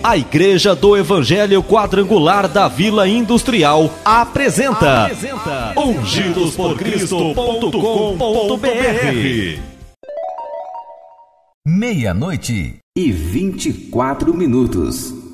A Igreja do Evangelho Quadrangular da Vila Industrial apresenta ungidosporcristo.com.br. 00:24.